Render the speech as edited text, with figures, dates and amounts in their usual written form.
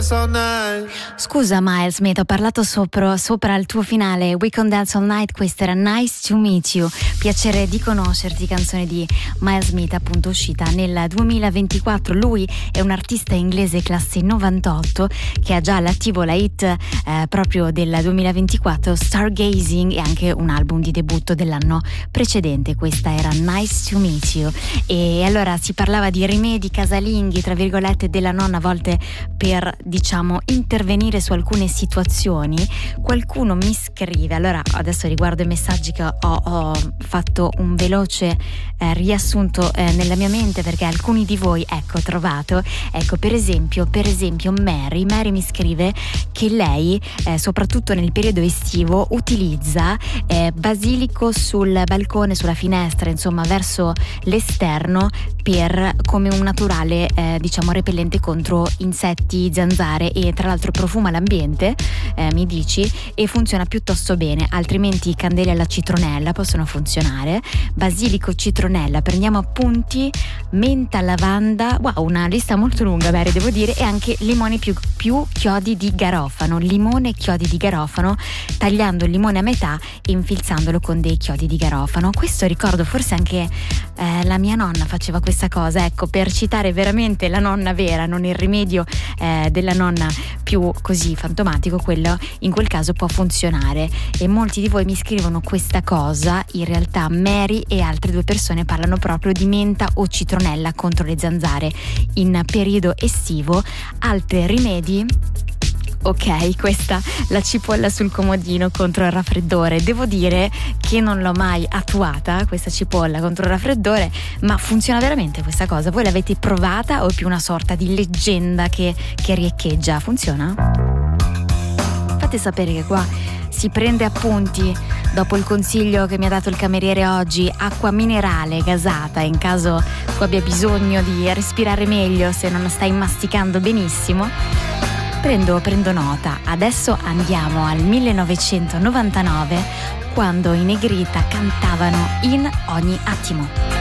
dance all night. Scusa Miles Smith, ho parlato sopra il tuo finale. We Can Dance All Night, questa era Nice to Meet You. Piacere di conoscerti, canzone di Miles Smith, appunto uscita nel 2024. Lui è un artista inglese classe 98 che ha già all'attivo la hit proprio del 2024, Stargazing, e anche un album di debutto dell'anno precedente. Questa era Nice to Meet You. E allora si parlava di rimedi casalinghi, tra virgolette, della nonna, a volte per, diciamo, intervenire su alcune situazioni. Qualcuno mi scrive, allora adesso riguardo i messaggi che ho fatto un veloce riassunto nella mia mente, perché alcuni di voi, ecco, ho trovato, ecco, per esempio Mary mi scrive che lei soprattutto nel periodo estivo utilizza basilico sul balcone, sulla finestra, insomma verso l'esterno, come un naturale diciamo repellente contro insetti, zanzare, e tra l'altro profuma l'ambiente, mi dici, e funziona piuttosto bene. Altrimenti candele alla citronella possono funzionare, basilico, citronella, prendiamo appunti, menta, lavanda, wow, una lista molto lunga, Mary, devo dire, e anche limone più chiodi di garofano, limone e chiodi di garofano, tagliando il limone a metà e infilzandolo con dei chiodi di garofano. Questo ricordo, forse anche la mia nonna faceva questa cosa, ecco, per citare veramente la nonna vera, non il rimedio della nonna più così fantomatico. Quello in quel caso può funzionare, e molti di voi mi scrivono questa cosa. In realtà Mary e altre due persone parlano proprio di menta o citronella contro le zanzare in periodo estivo. Altri rimedi: ok, questa, la cipolla sul comodino contro il raffreddore. Devo dire che non l'ho mai attuata, questa cipolla contro il raffreddore, ma funziona veramente questa cosa? Voi l'avete provata o è più una sorta di leggenda che riecheggia? Funziona? Fate sapere, che qua si prende appunti dopo il consiglio che mi ha dato il cameriere oggi: acqua minerale gasata, in caso tu abbia bisogno di respirare meglio se non stai masticando benissimo. Prendo nota. Adesso andiamo al 1999, quando i Negrita cantavano In ogni attimo.